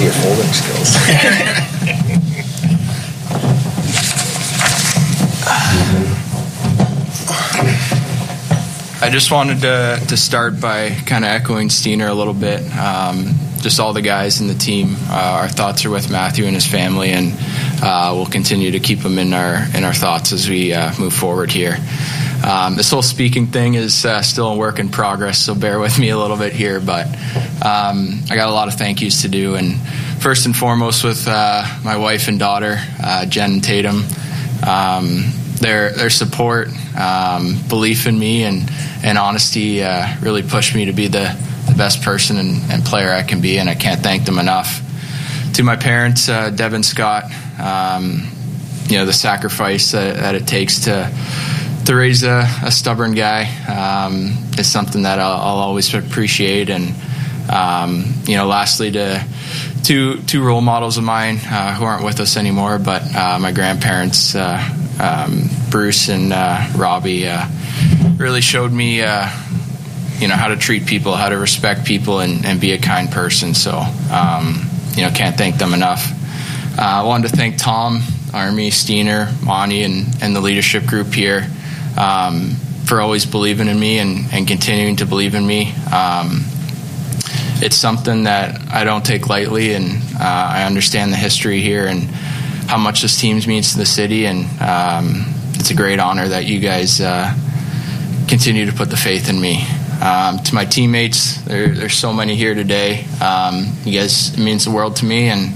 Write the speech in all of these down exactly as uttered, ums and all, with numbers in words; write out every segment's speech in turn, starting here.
see your folding skills. I just wanted to, to start by kind of echoing Steiner a little bit. Um, just all the guys in the team. Uh, our thoughts are with Matthew and his family, and uh, we'll continue to keep them in our in our thoughts as we uh, move forward here. Um, this whole speaking thing is uh, still a work in progress, so bear with me a little bit here. But um, I got a lot of thank yous to do, and first and foremost with uh, my wife and daughter, uh, Jen and Tatum. Um, their their support, um, belief in me, and and honesty uh, really pushed me to be the, the best person and, and player I can be, and I can't thank them enough. To my parents, uh, Deb and Scott, um, you know, the sacrifice that, that it takes to to raise a, a stubborn guy um, is something that I'll, I'll always appreciate. And um, you know, lastly, to two two role models of mine uh, who aren't with us anymore, but uh, my grandparents, uh, um, Bruce and uh, Robbie, uh, really showed me, uh, you know, how to treat people, how to respect people, and, and be a kind person. So, um, you know, can't thank them enough. Uh, I wanted to thank Tom, Army, Steiner, Monty, and, and the leadership group here um, for always believing in me and, and continuing to believe in me. Um, it's something that I don't take lightly, and uh, I understand the history here and how much this team means to the city, and um, it's a great honor that you guys uh, continue to put the faith in me. Um, to my teammates, there, there's so many here today. Um, you guys, it means the world to me, and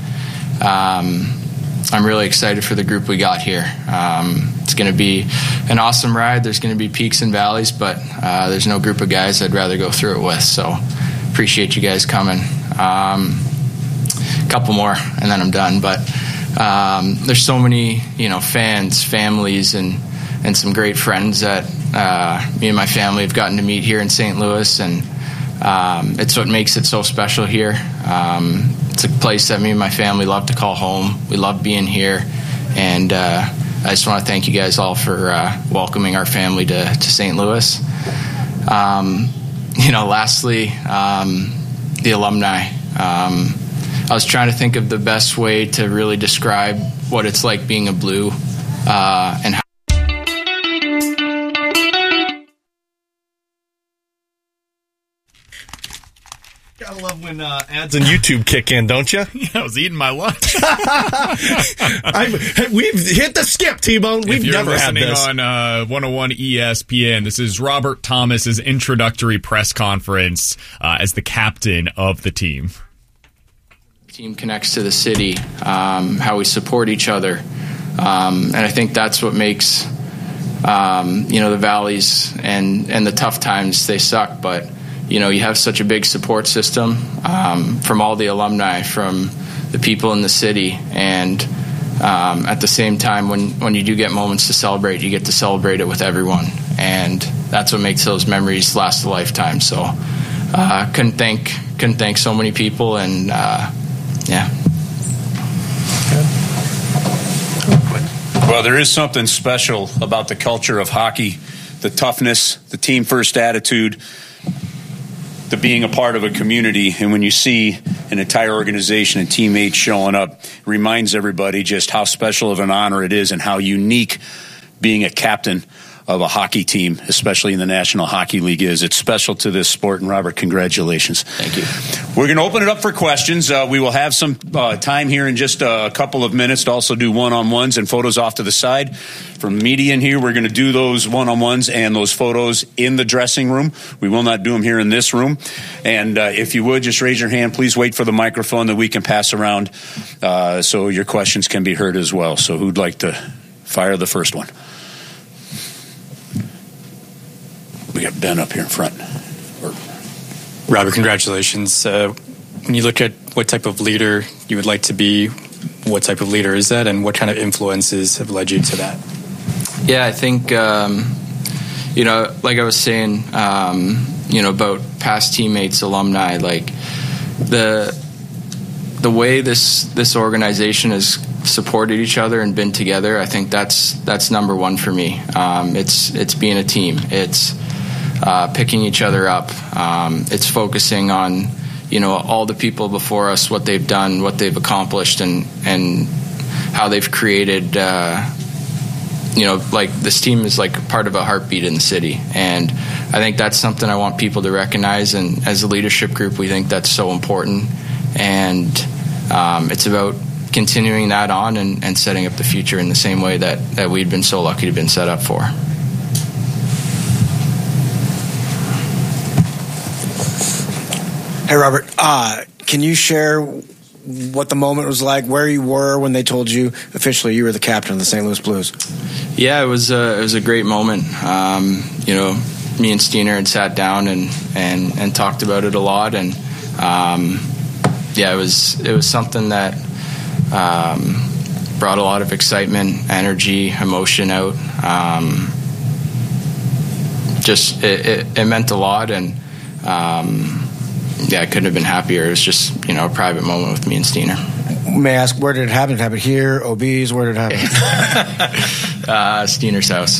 um, I'm really excited for the group we got here. Um, it's going to be an awesome ride. There's going to be peaks and valleys, but uh, there's no group of guys I'd rather go through it with. So appreciate you guys coming. Um, a couple more, and then I'm done. But um, there's so many, you know, fans, families, and and some great friends that uh, me and my family have gotten to meet here in Saint Louis, and um, it's what makes it so special here. Um, it's a place that me and my family love to call home. We love being here, and uh, I just want to thank you guys all for uh, welcoming our family to, to Saint Louis. Um, you know, lastly, um, the alumni. Um, I was trying to think of the best way to really describe what it's like being a Blue, uh, and how Gotta love when uh, ads on YouTube kick in, don't you? Yeah, I was eating my lunch. I've, we've hit the skip, T-Bone. We've if you're never had listening this. on uh, one oh one E S P N, this is Robert Thomas's introductory press conference uh, as the captain of the team. Team connects to the city, um, how we support each other, um, and I think that's what makes um, you know the valleys and and the tough times. They suck, but you know you have such a big support system um, from all the alumni, from the people in the city, and um, at the same time, when when you do get moments to celebrate, you get to celebrate it with everyone, and that's what makes those memories last a lifetime. So uh, couldn't thank couldn't thank so many people, and uh, yeah. Well, there is something special about the culture of hockey, the toughness, the team first attitude, the being a part of a community. And when you see an entire organization and teammates showing up, it reminds everybody just how special of an honor it is and how unique being a captain of a hockey team, especially in the National Hockey League, is. It's special to this sport, and Robert, congratulations. Thank you. We're going to open it up for questions. Uh, we will have some uh, time here in just a couple of minutes to also do one-on-ones and photos off to the side. From the media in here, we're going to do those one-on-ones and those photos in the dressing room. We will not do them here in this room. And uh, if you would, just raise your hand. Please wait for the microphone that we can pass around uh, so your questions can be heard as well. So who'd like to fire the first one? We got Ben up here in front. Or... Robert, congratulations. Uh, when you look at what type of leader you would like to be, what type of leader is that, and what kind of influences have led you to that? Yeah, I think, um, you know, like I was saying, um, you know, about past teammates, alumni, like the the way this this organization has supported each other and been together, I think that's that's number one for me. Um, it's it's being a team. It's Uh, picking each other up. Um, it's focusing on, you know, all the people before us, what they've done, what they've accomplished, and and how they've created. Uh, you know, like this team is like part of a heartbeat in the city, and I think that's something I want people to recognize. And as a leadership group, we think that's so important, and um, it's about continuing that on and, and setting up the future in the same way that, that we've been so lucky to have been set up for. Hey, Robert, uh, can you share what the moment was like, where you were when they told you officially you were the captain of the Saint Louis Blues? Yeah, it was a, it was a great moment. Um, you know, me and Steiner had sat down and, and, and talked about it a lot, and um, yeah, it was it was something that um, brought a lot of excitement, energy, emotion out. Um, just it, it, it meant a lot, and um, yeah, I couldn't have been happier. It was just, you know, a private moment with me and Steiner. May I ask, where did it happen? Did it happen here, O B's? Where did it happen? uh, Steiner's house.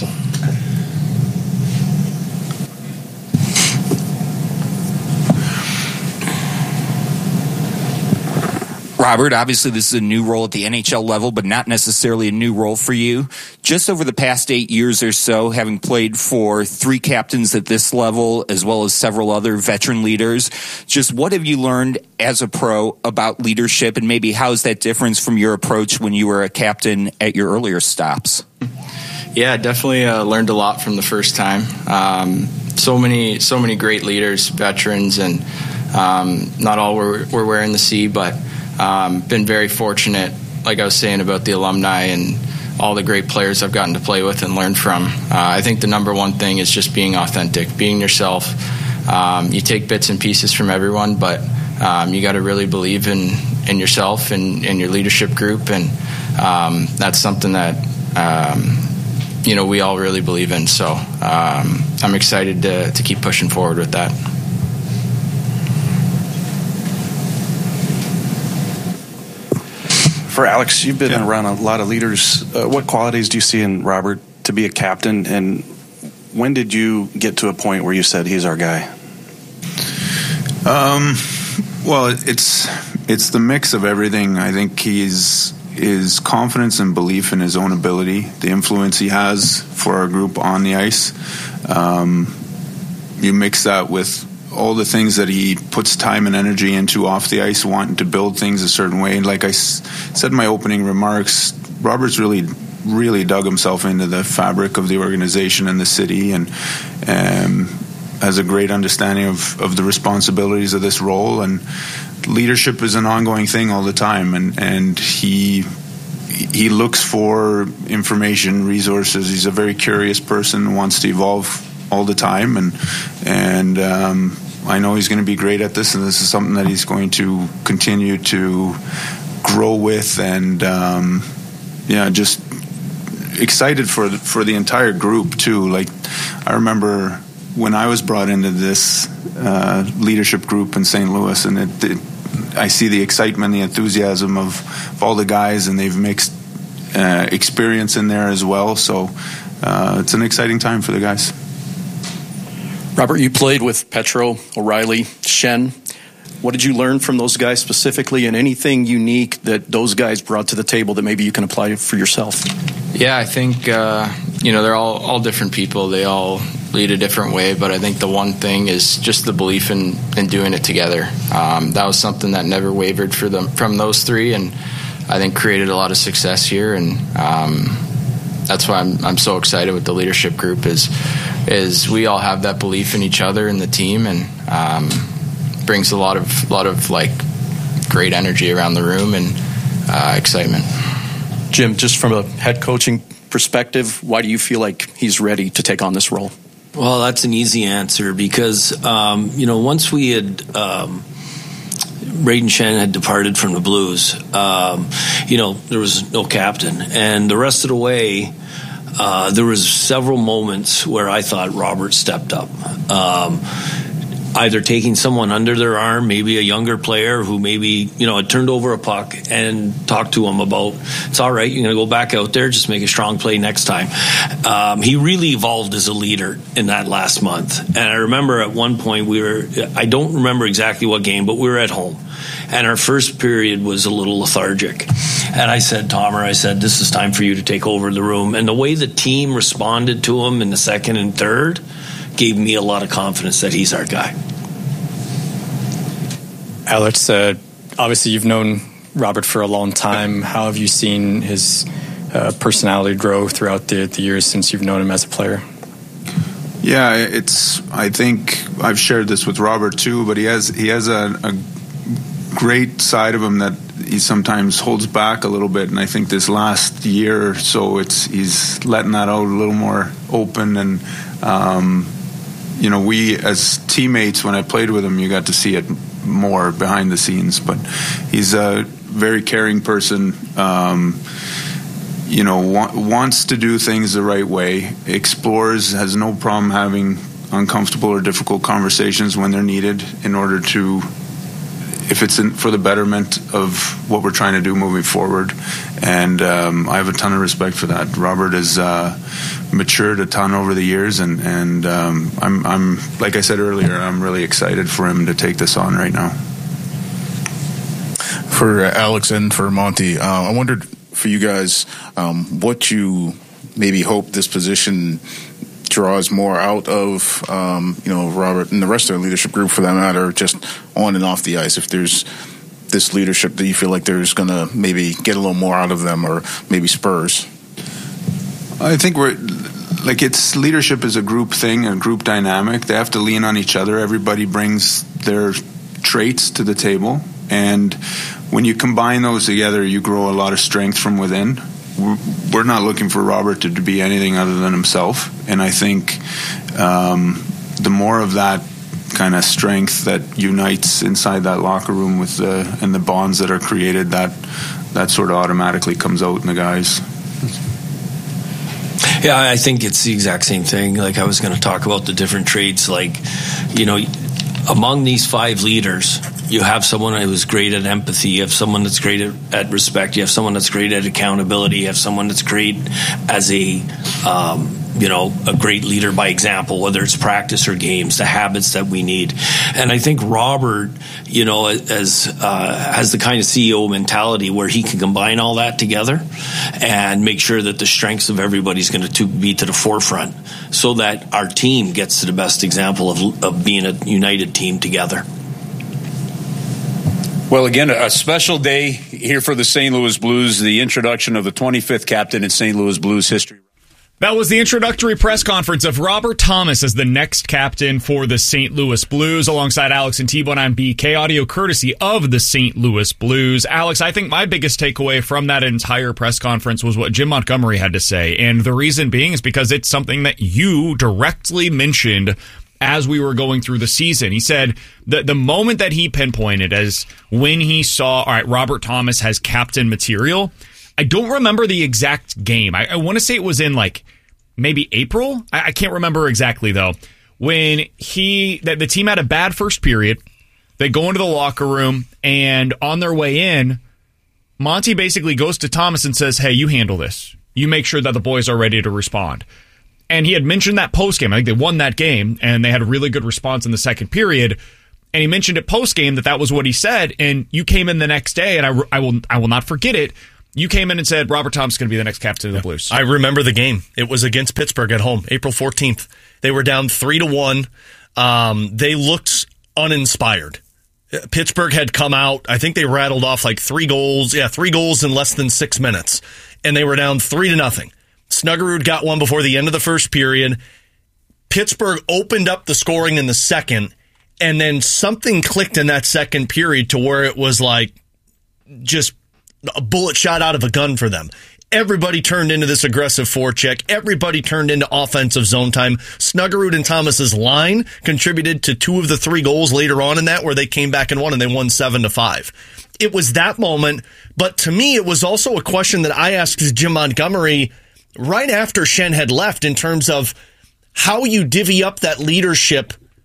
Robert, obviously this is a new role at the N H L level, but not necessarily a new role for you. Just over the past eight years or so, having played for three captains at this level, as well as several other veteran leaders, just what have you learned as a pro about leadership, and maybe how is that difference from your approach when you were a captain at your earlier stops? Yeah, definitely uh, learned a lot from the first time. Um, so many, so many great leaders, veterans, and um, not all were, were wearing the C, but Um, been very fortunate, like I was saying, about the alumni and all the great players I've gotten to play with and learn from. Uh, I think the number one thing is just being authentic, being yourself. Um, you take bits and pieces from everyone, but um, you got to really believe in, in yourself and in your leadership group, and um, that's something that um, you know we all really believe in. So um, I'm excited to, to keep pushing forward with that. For Alex, you've been yeah. around a lot of leaders. Uh, what qualities do you see in Robert to be a captain, and when did you get to a point where you said he's our guy? Um, well, it's it's the mix of everything. I think he's his confidence and belief in his own ability, the influence he has for our group on the ice. Um, you mix that with all the things that he puts time and energy into off the ice, wanting to build things a certain way. And like I s- said in my opening remarks, Robert's really, really dug himself into the fabric of the organization and the city, and um, has a great understanding of, of the responsibilities of this role. And leadership is an ongoing thing all the time, and, and he he looks for information, resources. He's a very curious person, wants to evolve all the time, and and um, I know he's going to be great at this, and this is something that he's going to continue to grow with, and um, yeah, just excited for the, for the entire group too. Like, I remember when I was brought into this uh, leadership group in Saint Louis, and it, it, I see the excitement, the enthusiasm of, of all the guys, and they've mixed uh, experience in there as well. So uh, it's an exciting time for the guys. Robert, you played with Petro, O'Reilly, Schenn. What did you learn from those guys specifically, and anything unique that those guys brought to the table that maybe you can apply for yourself? Yeah, I think, uh, you know, they're all, all different people. They all lead a different way, but I think the one thing is just the belief in, in doing it together. Um, that was something that never wavered for them from those three, and I think created a lot of success here, and um, that's why I'm I'm so excited with the leadership group is is we all have that belief in each other and the team, and um, brings a lot of lot of like great energy around the room and uh, excitement. Jim, just from a head coaching perspective, why do you feel like he's ready to take on this role? Well, that's an easy answer because um, you know once we had. Um, Brayden Schenn had departed from the Blues. Um, you know, there was no captain. And the rest of the way, uh, there was several moments where I thought Robert stepped up. Um, either taking someone under their arm, maybe a younger player who maybe, you know, had turned over a puck, and talked to him about, it's all right, you're going to go back out there, just make a strong play next time. Um, he really evolved as a leader in that last month. And I remember at one point we were, I don't remember exactly what game, but we were at home. And our first period was a little lethargic. And I said, Tomer, I said, this is time for you to take over the room. And the way the team responded to him in the second and third gave me a lot of confidence that he's our guy. Alex, uh, obviously you've known Robert for a long time. How have you seen his uh, personality grow throughout the, the years since you've known him as a player? Yeah, it's. I think I've shared this with Robert too, but he has he has a, a great side of him that he sometimes holds back a little bit, and I think this last year or so, it's he's letting that out a little more open. And um, you know, we as teammates, when I played with him, you got to see it more behind the scenes. But he's a very caring person. Um, you know, wa- wants to do things the right way. Explores, has no problem having uncomfortable or difficult conversations when they're needed in order to, if it's in, for the betterment of what we're trying to do moving forward. And um, I have a ton of respect for that. Robert has uh, matured a ton over the years, and, and um, I'm, I'm, like I said earlier, I'm really excited for him to take this on right now. For uh, Alex and for Monty, uh, I wondered for you guys um, what you maybe hope this position draws more out of, um, you know, Robert and the rest of the leadership group, for that matter, just on and off the ice. If there's this leadership that you feel like there's going to maybe get a little more out of them, or maybe spurs. I think we're like, it's leadership is a group thing, a group dynamic. They have to lean on each other. Everybody brings their traits to the table, and when you combine those together, you grow a lot of strength from within. We're not looking for Robert to be anything other than himself, and I think um, the more of that kind of strength that unites inside that locker room with the and the bonds that are created, that that sort of automatically comes out in the guys. Yeah, I think it's the exact same thing. Like, I was going to talk about the different traits. Like, you know, among these five leaders, you have someone who's great at empathy, you have someone that's great at, at respect, you have someone that's great at accountability, you have someone that's great as a, um, you know, a great leader by example, whether it's practice or games, the habits that we need. And I think Robert, you know, as uh, has the kind of C E O mentality where he can combine all that together and make sure that the strengths of everybody's going to be to the forefront, so that our team gets to the best example of, of being a united team together. Well, again, a special day here for the Saint Louis Blues, the introduction of the twenty-fifth captain in Saint Louis Blues history. That was the introductory press conference of Robert Thomas as the next captain for the Saint Louis Blues, alongside Alex and T-Bone on B K, audio courtesy of the Saint Louis Blues. Alex, I think my biggest takeaway from that entire press conference was what Jim Montgomery had to say, and the reason being is because it's something that you directly mentioned as we were going through the season. He said that the moment that he pinpointed as when he saw, all right, Robert Thomas has captain material. I don't remember the exact game. I, I want to say it was in like maybe April. I, I can't remember exactly though. When he, that the team had a bad first period, they go into the locker room, and on their way in, Monty basically goes to Thomas and says, hey, you handle this. You make sure that the boys are ready to respond. And he had mentioned that post-game. I think they won that game, and they had a really good response in the second period. And he mentioned it post-game that that was what he said. And you came in the next day, and I, I will I will not forget it. You came in and said, Robert Thomas is going to be the next captain of the Blues. I remember the game. It was against Pittsburgh at home, April fourteenth. They were down three to one. Um, they looked uninspired. Pittsburgh had come out. I think they rattled off like three goals. Yeah, three goals in less than six minutes. And they were down three to nothing. Snuggerud got one before the end of the first period. Pittsburgh opened up the scoring in the second, and then something clicked in that second period to where it was like just a bullet shot out of a gun for them. Everybody turned into this aggressive forecheck. Everybody turned into offensive zone time. Snuggerud and Thomas's line contributed to two of the three goals later on in that, where they came back and won, and they won seven to five. It was that moment, but to me, it was also a question that I asked Jim Montgomery right after Schenn had left, in terms of how you divvy up that leadership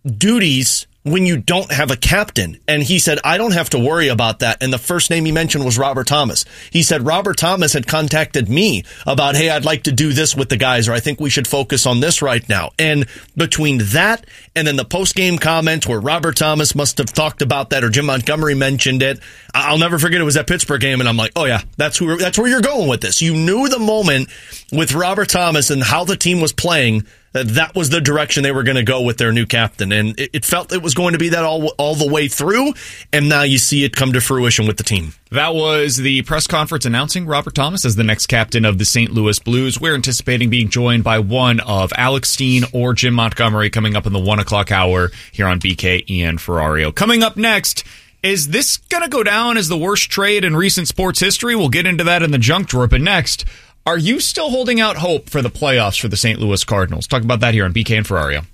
duties when you don't have a captain. And he said, I don't have to worry about that. And the first name he mentioned was Robert Thomas. He said, Robert Thomas had contacted me about, hey, I'd like to do this with the guys, or I think we should focus on this right now. And between that and then the post-game comment where Robert Thomas must have talked about that, or Jim Montgomery mentioned it, I'll never forget it was that Pittsburgh game. And I'm like, oh yeah, that's who, that's where you're going with this. You knew the moment with Robert Thomas and how the team was playing that that was the direction they were going to go with their new captain. And it, it felt it was going to be that all all the way through, and now you see it come to fruition with the team. That was the press conference announcing Robert Thomas as the next captain of the Saint Louis Blues. We're anticipating being joined by one of Alex Steen or Jim Montgomery coming up in the one o'clock hour here on B K, Ian Ferrario. Coming up next, is this going to go down as the worst trade in recent sports history? We'll get into that in the junk drawer. But next, are you still holding out hope for the playoffs for the Saint Louis Cardinals? Talk about that here on B K and Ferrario.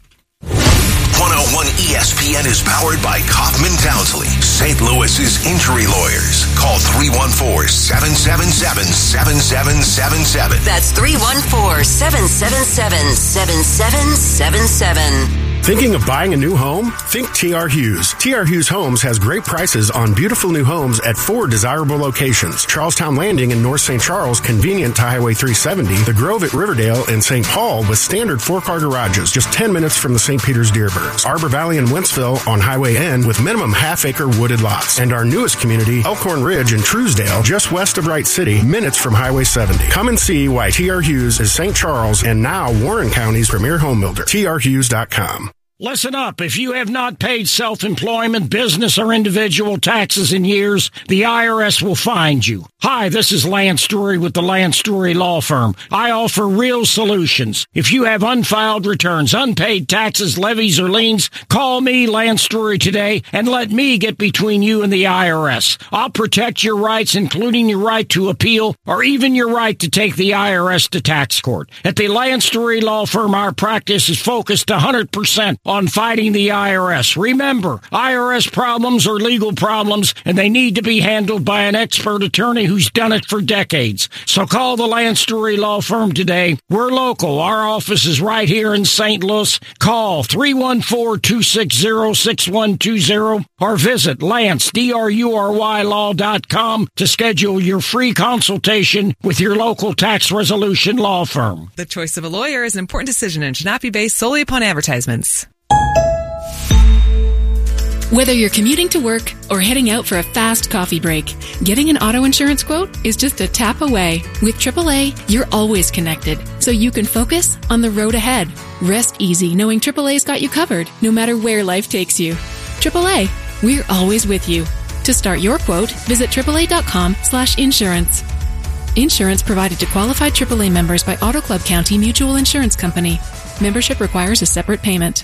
one oh one E S P N is powered by Kaufman Townsley, Saint Louis's injury lawyers. Call three one four, seven seven seven, seven seven seven seven. That's three one four, seven seven seven, seven seven seven seven. Thinking of buying a new home? Think T R. Hughes. T R. Hughes Homes has great prices on beautiful new homes at four desirable locations. Charlestown Landing in North Saint Charles, convenient to Highway three seventy. The Grove at Riverdale and Saint Paul with standard four-car garages, just ten minutes from the Saint Peter's Deerbergs. Arbor Valley and Wentzville on Highway N with minimum half-acre wooded lots. And our newest community, Elkhorn Ridge in Truesdale, just west of Wright City, minutes from Highway seventy. Come and see why T R. Hughes is Saint Charles and now Warren County's premier home builder. T R Hughes dot com. Listen up. If you have not paid self-employment, business, or individual taxes in years, the I R S will find you. Hi, this is Lance Story with the Lance Story Law Firm. I offer real solutions. If you have unfiled returns, unpaid taxes, levies, or liens, call me, Lance Story, today, and let me get between you and the I R S. I'll protect your rights, including your right to appeal, or even your right to take the I R S to tax court. At the Lance Story Law Firm, our practice is focused one hundred percent on fighting the I R S. Remember, I R S problems are legal problems, and they need to be handled by an expert attorney who's done it for decades. So call the Lance Story Law Firm today. We're local. Our office is right here in Saint Louis. Call three one four, two six zero, six one two zero or visit Lance, D R U R Y law dot com to schedule your free consultation with your local tax resolution law firm. The choice of a lawyer is an important decision and should not be based solely upon advertisements. Whether you're commuting to work or heading out for a fast coffee break, getting an auto insurance quote is just a tap away. With triple A, you're always connected, so you can focus on the road ahead. Rest easy knowing triple A's got you covered, no matter where life takes you. triple A, we're always with you. To start your quote, visit triple A dot com slash insurance. Insurance provided to qualified triple A members by Auto Club County Mutual Insurance Company. Membership requires a separate payment.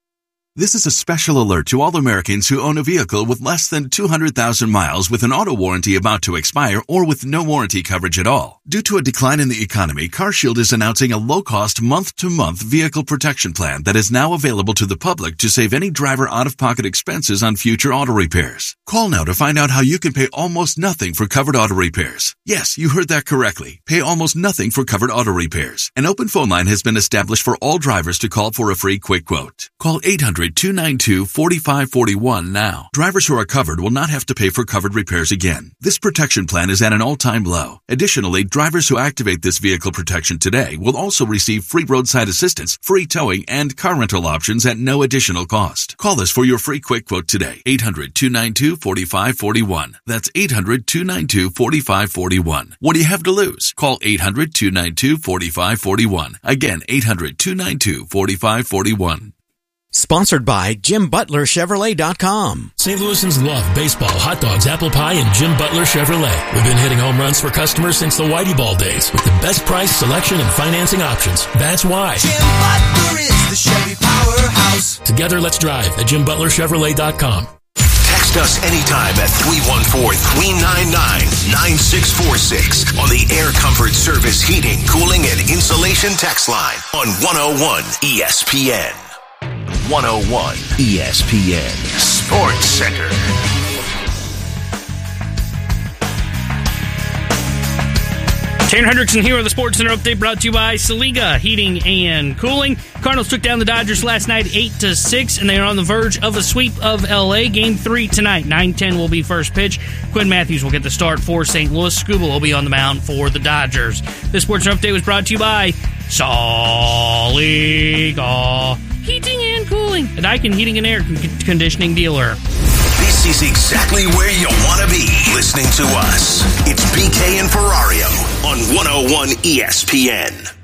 This is a special alert to all Americans who own a vehicle with less than two hundred thousand miles with an auto warranty about to expire or with no warranty coverage at all. Due to a decline in the economy, CarShield is announcing a low-cost month-to-month vehicle protection plan that is now available to the public to save any driver out-of-pocket expenses on future auto repairs. Call now to find out how you can pay almost nothing for covered auto repairs. Yes, you heard that correctly. Pay almost nothing for covered auto repairs. An open phone line has been established for all drivers to call for a free quick quote. Call eight hundred, two nine two, four five four one now. Drivers who are covered will not have to pay for covered repairs again. This protection plan is at an all-time low. Additionally, drivers who activate this vehicle protection today will also receive free roadside assistance, free towing, and car rental options at no additional cost. Call us for your free quick quote today. eight hundred, two nine two, four five four one. That's eight hundred, two nine two, four five four one. What do you have to lose? Call eight hundred, two nine two, four five four one. Again, eight hundred, two nine two, four five four one. Sponsored by Jim Butler Chevrolet dot com. Saint Louisans love baseball, hot dogs, apple pie, and Jim Butler Chevrolet. We've been hitting home runs for customers since the Whitey Ball days with the best price, selection, and financing options. That's why Jim Butler is the Chevy powerhouse. Together, let's drive at Jim Butler Chevrolet dot com. Text us anytime at three one four, three nine nine, nine six four six on the Air Comfort Service Heating, Cooling, and Insulation text line on one oh one E S P N. one oh one E S P N Sports Center. Tanner Hendrickson here with the Sports Center update brought to you by Saliga Heating and Cooling. Cardinals took down the Dodgers last night eight to six, and they are on the verge of a sweep of L A. Game three tonight, nine ten will be first pitch. Quinn Matthews will get the start for Saint Louis. Scuba will be on the mound for the Dodgers. This Sports Center update was brought to you by Saliga Heating and Cooling, a Daikin Heating and Air Conditioning dealer. This is exactly where you want to be listening to us. It's B K and Ferrario on one oh one E S P N.